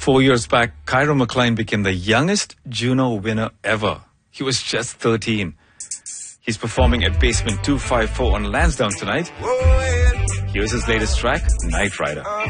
4 years back, Cairo McLean became the youngest Juno winner ever. He was just 13. He's performing at Basement 254 on Lansdowne tonight. Here's his latest track, Night Rider.